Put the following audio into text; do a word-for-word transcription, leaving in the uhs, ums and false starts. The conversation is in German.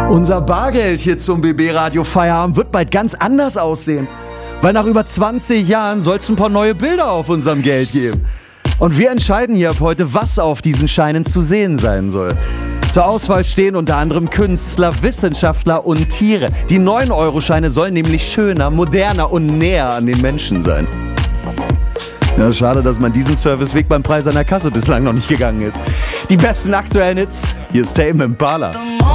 Unser Bargeld hier zum B B-Radio Feierabend wird bald ganz anders aussehen. Weil nach über zwanzig Jahren soll es ein paar neue Bilder auf unserem Geld geben. Und wir entscheiden hier ab heute, was auf diesen Scheinen zu sehen sein soll. Zur Auswahl stehen unter anderem Künstler, Wissenschaftler und Tiere. Die neun Euro Scheine sollen nämlich schöner, moderner und näher an den Menschen sein. Ja, schade, dass man diesen Serviceweg beim Preis an der Kasse bislang noch nicht gegangen ist. Die besten aktuellen Hits, hier ist Tame Impala.